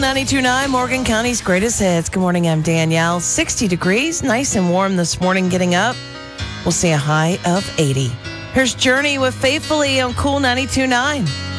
92.9, Morgan County's greatest hits. Good morning, I'm Danielle. 60 degrees, nice and warm this morning getting up. We'll see a high of 80. Here's Journey with Faithfully on Cool 92.9.